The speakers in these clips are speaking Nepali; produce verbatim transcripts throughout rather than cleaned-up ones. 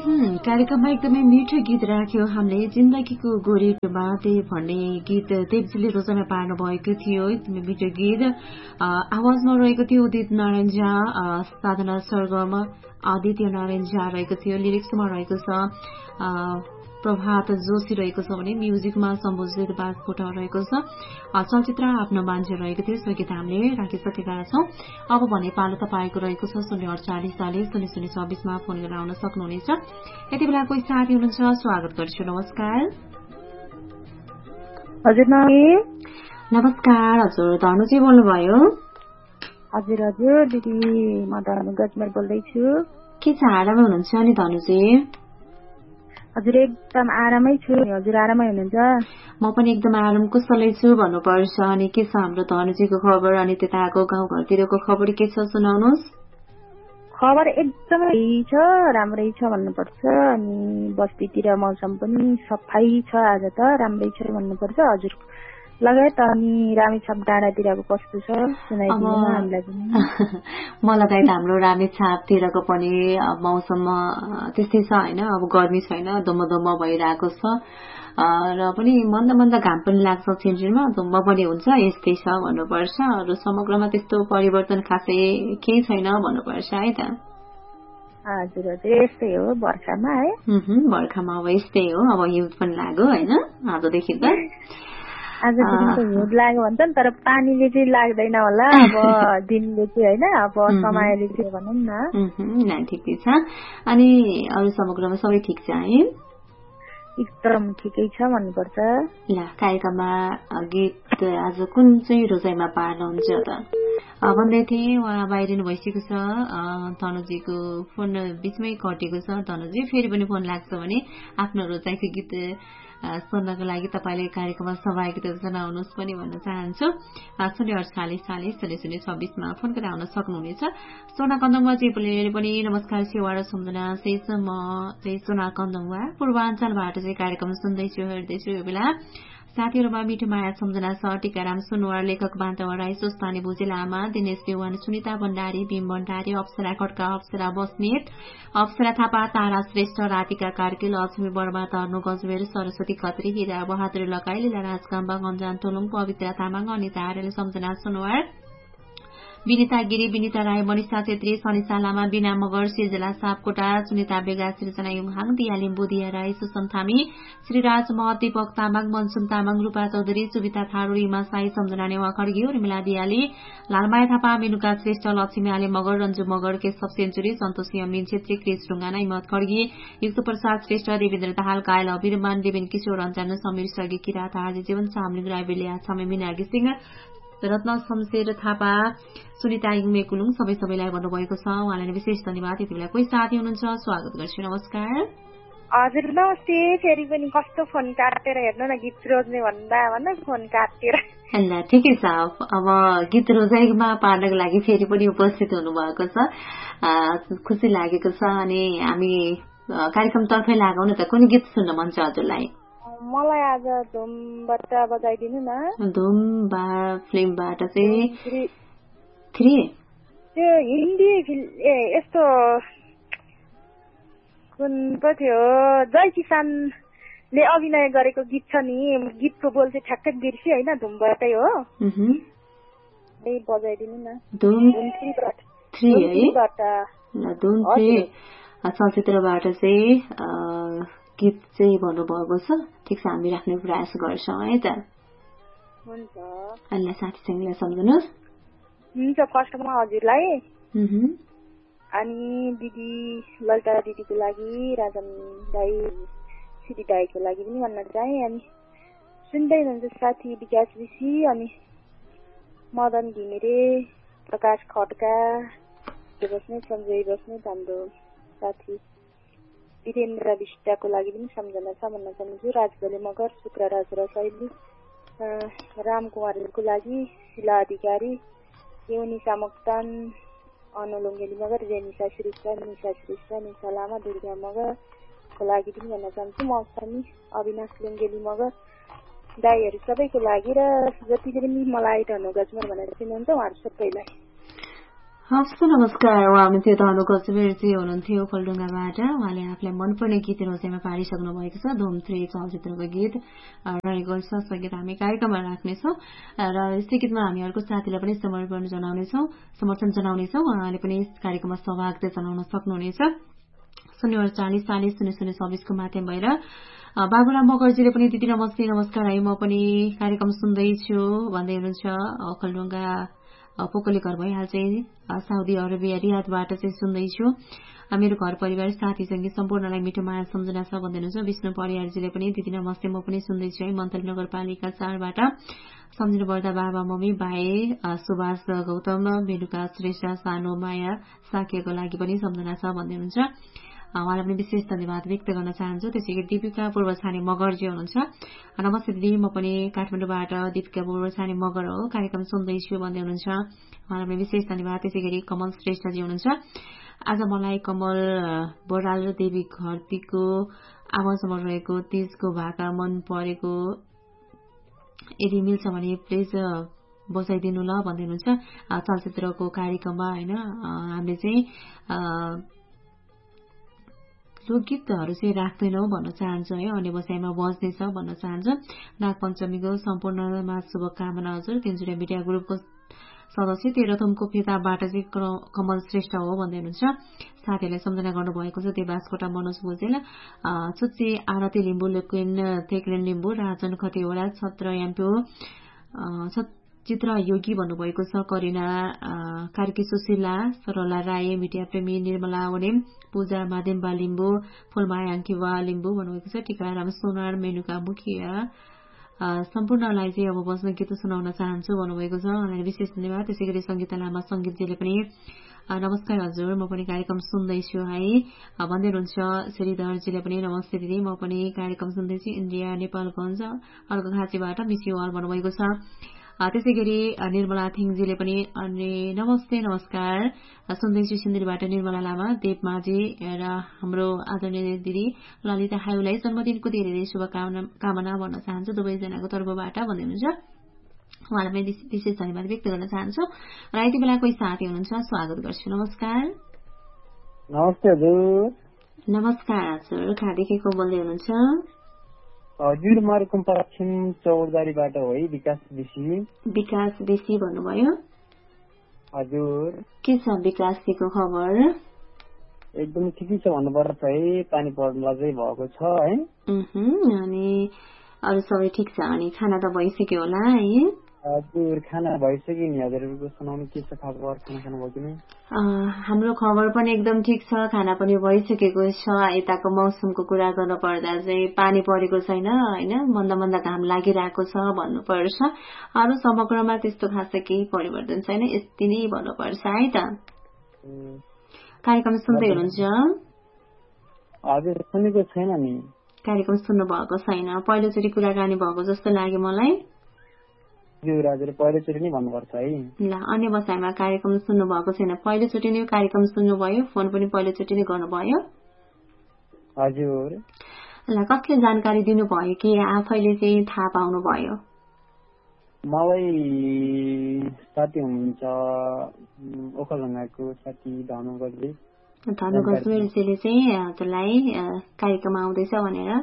कार्यक्रममा एकदमै मिठो गीत राख्यो हामीले जिन्दगीको गोरेटो बाटे भन्ने गीत देवजीले रोजाइमा पार्नु भएको थियो। एकदमै मिठो गीत आवाजमा रहेको थियो उदित नारायण झा, साधना सर्गम आदित्य नारायण झा रहेको थियो, लिरिक्समा रहेको छ प्रभात जोशी रहेको छ भने म्युजिकमा सम्बोजित बासकोटा रहेको छ। चलचित्र आफ्नो मान्छे रहेको थियो। सो गीत हामीले राखिसकेका छौं। अब भने पालो तपाईँको रहेको छ शून्य अडचालिस चालिस शून्य शून्य छब्बीसमा फोन गरेर आउन सक्नुहुनेछ। यति बेला कोही साथी हुनुहुन्छ, स्वागत गर्छु। नमस्कार। हजुर नमस्कार। हजुर धनुजी बोल्नुभयो? हजुर हजुर दिदी, म धनु गजमेर बोल्दैछु। के छ, आरामै हुनुहुन्छ नि धनुजी? हजुर एकदम आरामै छु। हजुर आरामै हुनुहुन्छ? म पनि एकदम आराम कुशलै छु भन्नुपर्छ। अनि के छ हाम्रो धनुजीको खबर, अनि त्यताको गाउँघरतिरको खबर के छ सुनाउनुहोस्। खबर एकदमै छ, राम्रै छ भन्नुपर्छ। अनि बस्तीतिर मौसम पनि सफाई छ, आज त राम्रै छ भन्नुपर्छ। हजुर लगायत अनि रामेछाप डाँडातिरको कस्तो छ सुनाइदिनु हामीलाई पनि। म लगायत हाम्रो रामेछापतिरको पनि मौसम त्यस्तै छ होइन, अब गर्मी छैन, दमदम भइरहेको छ र पनि मन्द मन्द घाम पनि लाग्छ, छिनछिनमा धुम्म पनि हुन्छ, यस्तै छ भन्नुपर्छ। अरू समग्रमा त्यस्तो परिवर्तन खासै केही छैन भन्नुपर्छ है त। हजुर हजुर यस्तै हो बर्खामा है। बर्खामा अब यस्तै हो, अब हिउँ पनि लाग्यो होइन आजदेखि त। आजदेखि त हिउँ लाग्यो भन्छ नि, तर पानीले चाहिँ लाग्दैन होला अब दिनले चाहिँ होइन, अब समयले चाहिँ भनौँ न। ठिकै छ। अनि अरू समग्रमा सबै ठिक छ है? एकदम ठिकै छ भन्नुपर्छ। ल कार्यक्रममा गीत आज कुन चाहिँ रोजाइमा पार्नुहुन्छ त भन्दै थिएँ। उहाँ बाहिरिनु भइसकेको छ, धनुजीको फोन बिचमै कटेको छ। धनुजी फेरि पनि फोन लाग्छ भने आफ्नो रोजाइको गीत सुन्नको लागि तपाईँले कार्यक्रममा सहभागिता जनाउनुहोस् पनि भन्न चाहन्छु। शून्य अडचालिस चालिस शून्य शून्य छब्बीसमा फोन गरेर आउन सक्नुहुनेछ। सोना कन्दुवा जेपले पनि नमस्कार सेवा र सम्झना शेष, म चाहिँ सोना कन्दुवा पूर्वाञ्चलबाट चाहिँ कार्यक्रम सुन्दैछु हेर्दैछु। यो बेला साथीहरूमा मिठो माया सम्झना छ। टीकाराम सुनवार, लेखक बान्तवा राई, सुस्तानी भुजेल आमा, दिनेश देवान, सुनिता भण्डारी, भीम भण्डारी, अप्सरा खड्का, अप्सरा बस्नेत, अप्सरा थापा, तारा श्रेष्ठ, राधिका कार्की, लक्ष्मी बर्मा, तर्नु गजवेर, सरस्वती खत्री, हिरा बहादुर लगाई, लीला राजकाम्बा, गन्जान तोलुङ, पवित्र तामाङ, अनिता आर्यल, सम्झना सुनवार, विनिता गिरी, विनिता राई, मनिषा छेत्री, सनिषा लामा, बिना मगर, सिर्जला सापकोटा, सुनिता बेगा, सृजना युङहाङ, दिया लिम्बु, दिया राई, सुसन थामी, श्रीराज महत, दीपक तामाङ, मनसुम तामाङ, रूपा चौधरी, सुविता थारू, रिमा साई, सम्झना नेवा खड्गी, उर्मिला दियाली, लालमाया थापा, मेनुका श्रेष्ठ, लक्ष्मी आले मगर, रञ्जु मगर, केशव सेन्चुरी, सन्तोष अमीन छेत्री, क्रिस ढुङ्गाना, हिम्मत खड्गी, युक्त प्रसाद श्रेष्ठ, देवेन्द्र दाहाल, कायल अभिरमान, देवेन किशोर रञ्जन, समीर सगी, किरात हाजी जीवन, सामलिङ राई, बेलिया छामे, मिनागी सिंह, रत्न शमशेर थापा, सुनिता युमे कुलुङ, सबै सबैलाई भन्नुभएको छ। उहाँलाई विशेष धन्यवाद। यति बेला कोही साथी हुनुहुन्छ, स्वागत गर्छु। नमस्कार। हजुर नमस्ते। फेरि पनि कस्तो फोन काटेर हेर्नु न, गीत रोज्ने भन्दा भन्दा फोन काटेर। ल ठिकै छ। अब गीत रोजाइमा पार्नको लागि फेरि पनि उपस्थित हुनुभएको छ, खुसी लागेको छ। अनि हामी कार्यक्रम तर्फै लागौँ न त, कुन गीत सुन्न मन छ हजुरलाई? मलाई आज धुमबाट बजाइदिनु न। धुम बा फिल्मबाट चाहिँ थ्री त्यो हिन्दी ए यस्तो कुन पो थियो, जय किसानले अभिनय गरेको गीत छ नि, गीतको बोल चाहिँ ठ्याक्कै बिर्सी होइन, धुमबाटै हो। त्यही बजाइदिनु न। धुम थ्री है? धुम थ्री चलचित्रबाट चाहिँ गीत चाहिँ भन्नुभएको छ। ठिक छ, हामी राख्ने प्रयास गर्छौँ है त। हुन्छ। अल्लाह साथीसँगलाई सम्झनुहोस्। हुन्छ। फर्स्टमा हजुरलाई अनि दिदी ललिता दिदीको लागि, राजन दाई, सिटी दाईको लागि पनि भन्न चाहे। अनि सुन्दै हुनुहुन्छ साथी विकास ऋषि, अनि मदन घिमिरे, प्रकाश खड्का बस्ने, सञ्जय बस्ने, हाम्रो साथी वीरेन्द्र विष्टको लागि पनि सम्झना छ भन्न चाहन्छु। राजभोले मगर, शुक्रराज र शैली, रामकुमारको लागि शिला अधिकारी, योनिसा मोक्तान, अनुलोङ्गेली मगर, रेनिसा श्रेष्ठ, निशा श्रेष्ठ, निशा लामा, दुर्गा मगरको लागि पनि भन्न चाहन्छु। मौसमी, अविनाश लुङ्गेली मगर दाईहरू सबैको लागि, र जतिले पनि मलाई धनु गजमेर भनेर चिन्नुहुन्छ उहाँहरू सबैलाई। हवस् नमस्कार। उहाँ हुनुहुन्थ्यो धनु कचुवेरजी हुनुहुन्थ्यो फलडुङ्गाबाट। उहाँले आफूलाई मनपर्ने गीत रोजाइमा पारिसक्नु भएको छ। धुम थ्री चलचित्रको गीत रहेको छ। सङ्गीत हामी कार्यक्रममा राख्नेछौँ र यस्तै गीतमा हामी अर्को साथीलाई पनि समर्पण जनाउनेछौँ समर्थन जनाउनेछौँ। उहाँले पनि कार्यक्रममा सहभागिता जनाउन सक्नुहुनेछ। शून्य अडचालिस चालिस शून्य शून्य छब्बिसको माध्यम भएर बाबुराम मगर्जीले पनि दिदी नमस्ते नमस्कार है, म पनि कार्यक्रम सुन्दैछु भन्दै हुनुहुन्छ। ओखलढुङ्गा पोकली घर भइहाल्छ, साउदी अरबिया रियादबाट चाहिँ सुन्दैछु। मेरो घर परिवार साथी सङ्गी सम्पूर्णलाई मिठो माया सम्झना छ भन्दै हुनुहुन्छ। विष्णु परियारजीले पनि दिदी नमस्ते, म पनि सुन्दैछु है, मन्तरी नगरपालिका चारबाट सम्झिनु पर्दा बाबा मम्मी भाइ सुभाष गौतम मेनुका श्रेष्ठ सानो माया साकेको लागि पनि सम्झना छ भन्दै हुनुहुन्छ। उहाँलाई पनि विशेष धन्यवाद व्यक्त गर्न चाहन्छु। त्यसै गरी दिपिका पूर्व छाने मगरजी हुनुहुन्छ। नमस्ते दिदी, म पनि काठमाडौँबाट दिपिका पूर्व छाने मगर हो, कार्यक्रम सुन्दैछु भन्दै हुनुहुन्छ। उहाँलाई पनि विशेष धन्यवाद। त्यसै गरी कमल श्रेष्ठजी हुनुहुन्छ। आज मलाई कमल बराल र देवी घरतीको आवाजमा रहेको तीजको भाका मन परेको, यदि मिल्छ भने प्लिज बजाइदिनु ल भन्दै हुनुहुन्छ। चलचित्रको कार्यक्रममा होइन हामीले चाहिँ लोकगीतहरू चाहिँ राख्दैनौ भन्न चाहन्छु है, अन्य बसाइमा बज्नेछ भन्न चाहन्छु। नागपञ्चमीको सम्पूर्णमा शुभकामना हजुर। तिनचुरे मिडिया ग्रुपको सदस्य तेह्रथुमको फेताबाट चाहिँ कमल श्रेष्ठ हो भन्दै हुनुहुन्छ। साथीहरूलाई सम्झना गर्नुभएको छ देवासकोटा मनोज भुजेल, चुच्ची आरती लिम्बू, लेक्विन थेक्रेन लिम्बू, राजन खतिवडा, छत्र याम्पो, चित्र योगी भन्नुभएको छ। करिना कार्की सुशीला, सरला राई, मिडिया प्रेमी निर्मला ओडेम, पूजा मादेम्बा लिम्बू, फुलमाया आङ्किवा लिम्बू भन्नुभएको छ। टिकाराम सोनार, मेनुका मुखिया सम्पूर्णलाई चाहिँ अब बस्न गीत सुनाउन चाहन्छु भन्नुभएको छ। उहाँलाई विशेष धन्यवाद। त्यसै गरी सङ्गीता लामा सङ्गीतजीले पनि नमस्कार हजुर, म पनि कार्यक्रम सुन्दैछु है भन्दै हुनुहुन्छ। श्रीधरजीले पनि नमस्ते दिदी, म पनि कार्यक्रम सुन्दैछु इन्डिया नेपालगञ्ज अर्को घाँचीबाट मिस यु अल भन्नुभएको छ। त्यसै गरी निर्मला थिङजीले पनि अनि नमस्ते नमस्कार सुन्दैछु सिन्धुलीबाट निर्मला लामा, देव माझी र हाम्रो आदरणीय दिदी ललिता हायुलाई जन्मदिनको धेरै धेरै शुभकामना कामना भन्न चाहन्छु दुवैजनाको तर्फबाट भन्दै हुनुहुन्छ। उहाँलाई पनि विशेष धन्यवाद व्यक्त गर्न चाहन्छु। र यति बेला कोही साथी हुनुहुन्छ, स्वागत गर्छु। नमस्कार। नमस्ते हजुर। नमस्कार हजुर, कहाँदेखि को बोल्दै हुनुहुन्छ? हजुर, मरकुम पश्चिम चौरबारीबाट हो है, विकास बेसी। विकास बेसी भन्नुभयो हजुर। के छ विकासजीको खबर? एकदम ठिकै छ भन्नुपर्छ है, पानी पर्नुलाई चाहिँ भएको छ है। अनि अरू सबै ठिक छ? अनि खाना त भइसक्यो होला है? हजुर, खाना भइसक्यो नि। हजुरको सुनाउनु के छ खबर? खाना खानु भयो कि नै? हाम्रो खबर पनि एकदम ठिक छ, खाना पनि भइसकेको छ। यताको मौसमको कुरा गर्नु पर्दा चाहिँ पानी परेको छैन होइन, मन्द मन्द घाम लागिरहेको छ भन्नुपर्छ। अरू समग्रमा त्यस्तो खास केही परिवर्तन छैन, यति नै भन्नुपर्छ है त। कार्यक्रम सुन्दै हुनुहुन्छ? हजुर, सुनेको छैन नि। कार्यक्रम सुन्नु भएको छैन? पहिलोचोटि कुराकानी भएको जस्तो लाग्यो मलाई। हजुर हजुर, पहिलोचोटि नै भन्नुपर्छ है। ल, अन्य बसाइमा कार्यक्रम सुन्नु भएको छैन, पहिलोचोटि नै कार्यक्रम सुन्नुभयो, फोन पनि पहिलोचोटि नै गर्नुभयो? हजुर। ल, कसले जानकारी दिनुभयो कि आफैले चाहिँ थाहा पाउनु भयो? मलाई साथी हुनुहुन्छ ओखलढुङ्गाको साथी धनु गजले धनु गजले चाहिँ हजुरलाई कार्यक्रम आउँदैछ भनेर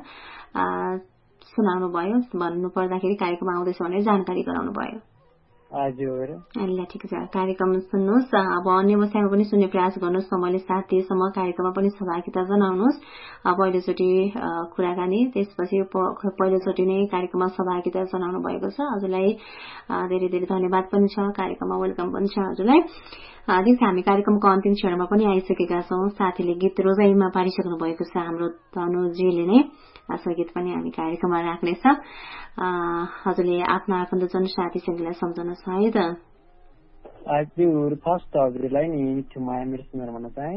सुनाउनु भयो, भन्नु पर्दाखेरि कार्यक्रम आउँदैछ भनेर जानकारी गराउनु भयो। हजुर। ल, ठिक छ, कार्यक्रम सुन्नुहोस्। अब अन्य बसाइमा पनि सुन्ने प्रयास गर्नुहोस्, समयले साथ दिएसम्म कार्यक्रममा पनि सहभागिता जनाउनुहोस्। पहिलोचोटि कुराकानी, त्यसपछि पहिलोचोटि नै कार्यक्रममा सहभागिता जनाउनु भएको छ। हजुरलाई धेरै धेरै धन्यवाद पनि छ, कार्यक्रममा वेलकम पनि छ हजुरलाई। दिउँसो हामी कार्यक्रमको अन्तिम क्षणमा पनि आइसकेका छौँ। साथीले गीत रोजाइमा पारिसक्नु भएको छ हाम्रो तनुजीले नै, गीत पनि हामी कार्यक्रममा राख्नेछ। हजुरले आफ्नो आफन्तजन साथी सङ्गीलाई सम्झाउन छ है त? हजुर, फर्स्ट हजुरलाई नि मिठो माया मेरो सुन्दर भन्न चाहे,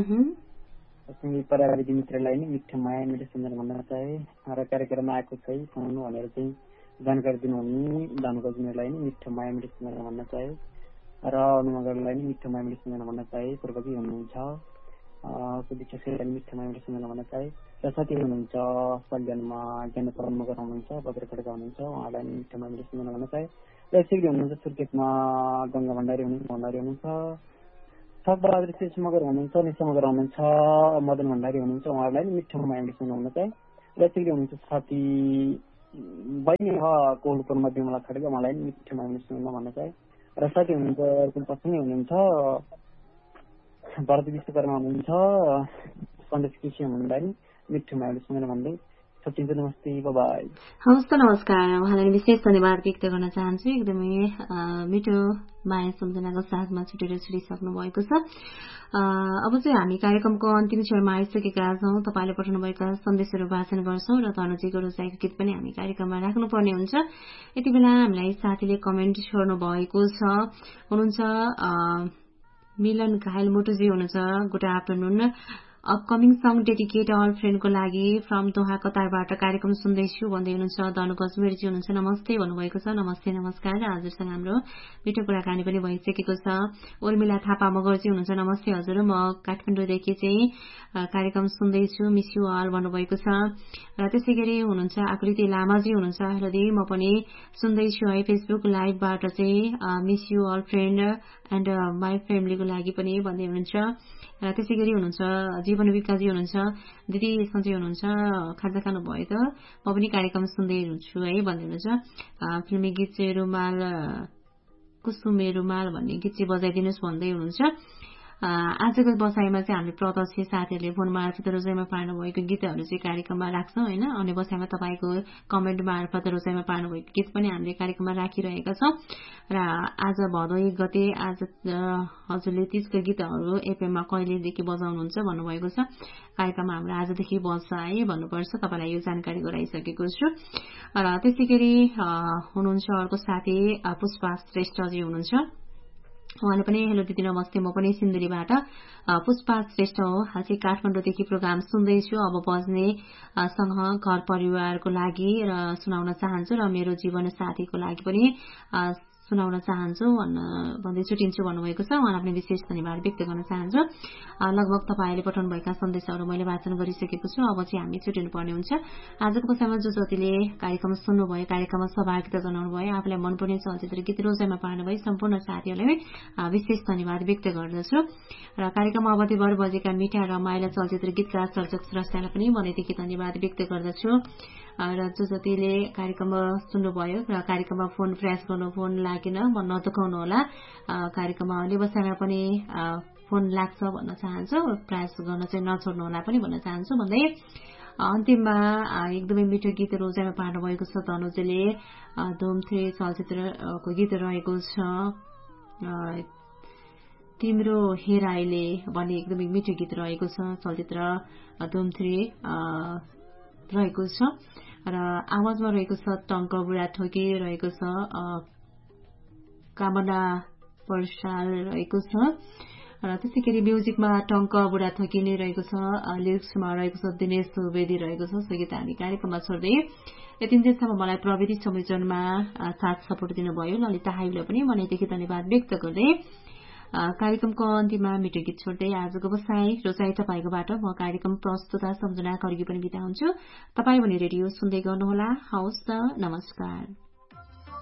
परिवारिक मित्रलाई नि मिठो माया मेरो सुन्दर भन्न चाहे, र कार्यक्रममा आएको छ है सुनाउनु भनेर चाहिँ जानकारी दिनुहुने धनगजनीलाई नि मिठो माया मेरो सुन्दर भन्न चाहे, र अनुमगरलाई नि मिठो माया मेरो सुन्दर भन्न चाहे, पूर्वजी हुनुहुन्छ सुदीक्षा मिठो माया मेरो सुन्दर भन्न चाहे, र साथी हुनुहुन्छ कल्याणमा ज्ञान परमगर हुनुहुन्छ, बद्रखड्का हुनुहुन्छ, उहाँलाई नि मिठो माया मेरो सुन्दर भन्न चाहे, र यसरी हुनुहुन्छ सुर्खेतमा गङ्गा भण्डारी हुनुहुन्छ भण्डारी हुनुहुन्छ सकबहादुर शेष मगर हुनुहुन्छ, निशा मगर हुनुहुन्छ, मदन भण्डारी हुनुहुन्छ, उहाँहरूलाई नि मिठो मायाले सुनाउन चाहिँ र त्यसले हुनुहुन्छ साथी बहिनी कोलपुरमा बिमला खड्का, उहाँलाई नि मिठो मायाले सुनाउन भन्न चाहे र साथी हुनुहुन्छ अर्को पछाडि हुनुहुन्छ भरत विश्वकर्मा हुनुहुन्छ, सन्देश कृषि हुनुहुन्छ, मिठो मायाले सुनाउन भन्दै सचिन्छ। नमस्ते, बाई। हवस् त, नमस्कार। उहाँलाई विशेष धन्यवाद व्यक्त गर्न चाहन्छु। एकदमै मिठो माया सम्झनाको साथमा छुटेर छिरिसक्नु भएको छ। अब चाहिँ हामी कार्यक्रमको अन्तिम क्षणमा आइसकेका छौँ। तपाईँले पठाउनुभएका सन्देशहरू वाचन गर्छौँ र तनुजीको रोजाइको गीत पनि हामी कार्यक्रममा राख्नुपर्ने हुन्छ। यति बेला हामीलाई साथीले कमेन्ट छोड्नु भएको छ। हुनुहुन्छ मिलन घायल मोटुजी हुनुहुन्छ, good afternoon. Upcoming song dedicate all फ्रेन्डको लागि फ्रम दोहा कतारबाट कार्यक्रम सुन्दैछु भन्दै हुनुहुन्छ। धनु गजमेरजी हुनुहुन्छ, नमस्ते भन्नुभएको छ। नमस्ते, नमस्कार। हजुरसँग हाम्रो मिठो कुराकानी पनि भइसकेको छ। उर्मिला थापा मगरजी हुनुहुन्छ, नमस्ते हजुर, म काठमाडौँदेखि चाहिँ कार्यक्रम सुन्दैछु, मिस यु अल भन्नुभएको छ। र त्यसै गरी हुनुहुन्छ आकृति लामाजी हुनुहुन्छ, हेलो दी, म पनि सुन्दैछु है फेसबुक लाइभबाट चाहिँ miss you all friend and my फ्यामिलीको लागि पनि भन्दै हुनुहुन्छ। र त्यसै गरी हुनुहुन्छ जीवन विकाजी हुनुहुन्छ, दिदी सन्चै हुनुहुन्छ, खाजा खानु भयो त, म पनि कार्यक्रम सुन्दै हुन्छु है भन्दै हुनुहुन्छ। फिल्मी गीत चाहिँ रुमाल कुसुमे रुमाल भन्ने गीत चाहिँ बजाइदिनुहोस् भन्दै हुनुहुन्छ। आजको बसाइमा चाहिँ हामीले प्रत्यक्ष साथीहरूले फोन मार्फत रोजाइमा पार्नु भएको गीतहरू चाहिँ कार्यक्रममा राख्छौँ होइन। अन्य बसाइमा तपाईँको कमेन्ट मार्फत रोजाइमा पार्नु भएको गीत पनि हामीले कार्यक्रममा राखिरहेका छौँ। र आज भदौ एक गते आज हजुरले तीजको गीतहरू एफएममा कहिलेदेखि बजाउनुहुन्छ भन्नुभएको छ। कार्यक्रममा हाम्रो आजदेखि बज्छ है भन्नुपर्छ, तपाईँलाई यो जानकारी गराइसकेको छु। र त्यसै गरी हुनुहुन्छ अर्को साथी पुष्पा श्रेष्ठजी हुनुहुन्छ, उहाँले पनि हेलो दिदी नमस्ते, म पनि सिन्धुलीबाट पुष्पा श्रेष्ठ हो, चाहिँ काठमाडौँदेखि प्रोग्राम सुन्दैछु। अब बज्ने सँग घर परिवारको लागि र सुनाउन चाहन्छु र मेरो जीवन साथीको लागि पनि सुनाउन चाहन्छु भन्न भन्दै छुटिन्छु भन्नुभएको छ। उहाँलाई पनि विशेष धन्यवाद व्यक्त गर्न चाहन्छु। लगभग तपाईँहरूले पठाउनुभएका सन्देशहरू मैले वाचन गरिसकेको छु। अब चाहिँ हामी छुटिनु पर्ने हुन्छ। आजको बसाइमा जो जतिले कार्यक्रम सुन्नुभयो, कार्यक्रममा सहभागिता जनाउनु भयो, आफूलाई मनपर्ने चलचित्र गीत रोजाइमा पार्नुभयो, सम्पूर्ण साथीहरूलाई विशेष धन्यवाद व्यक्त गर्दछु। र कार्यक्रममा अवधिभर बजेका मिठा र माइला चलचित्र गीतका सर्जक स्रष्टालाई पनि मनैदेखि धन्यवाद व्यक्त गर्दछु। र जो जतिले कार्यक्रममा सुन्नुभयो र कार्यक्रममा फोन प्रयास गर्नु फोन लागेन नदुखाउनु होला, कार्यक्रममा अन्य बसाइमा पनि फोन लाग्छ भन्न चाहन्छु, प्रयास गर्न चाहिँ नछोड्नु होला पनि भन्न चाहन्छु भन्दै अन्तिममा एकदमै मिठो गीत रोजाइमा पार्नु भएको छ। तनुजीले धुम थ्री चलचित्रको गीत रहेको छ, तिम्रो हेराइले भन्ने एकदमै मिठो गीत रहेको छ, चलचित्र धुम थ्री रहेको छ। र आवाजमा रहेको छ टङ्क बुढा ठोकी रहेको छ, कामना पर्साल रहेको छ। र त्यसै गरी म्युजिकमा टङ्क बुढा थोकी नै रहेको छ, लिरिक्समा रहेको छ दिनेश सुवेदी रहेको छ। सो गीत हामी कार्यक्रममा छोड्दै यति दिनसम्म मलाई प्रविधि संयोजनमा साथ सपोर्ट दिनुभयो ललिता हाइलाई पनि मनैदेखि धन्यवाद व्यक्त गर्दै कार्यक्रमको अन्तिममा मिठो गीत छोड्दै आजको बसाई रोजाइ तपाईँकोबाट म कार्यक्रम प्रस्तुता सम्झना गर्गी पनि बिदा हुन्छु। तपाईँ भने रेडियो सुन्दै गर्नुहोला। हवस् त, नमस्कार।